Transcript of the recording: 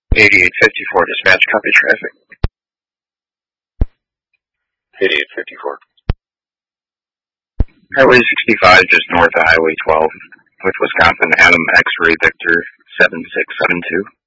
8854, dispatch, copy traffic. 8854. Highway 65, just north of Highway 12, with Wisconsin, Adam X-Ray Victor 7672.